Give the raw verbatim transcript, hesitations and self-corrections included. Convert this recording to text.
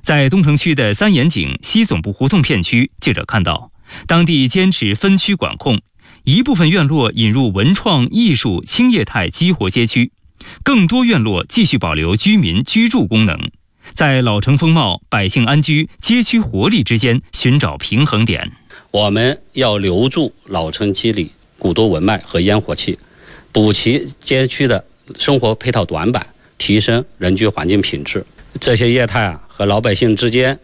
在东城区的三眼井西总部胡同片区，记者看到，当地坚持分区管控，一部分院落引入文创艺术轻业态激活街区，更多院落继续保留居民居住功能，在老城风貌、百姓安居、街区活力之间寻找平衡点。 我们要留住老城肌理、古都文脉和烟火气，补齐街区的生活配套短板，提升人居环境品质。这些业态啊和老百姓之间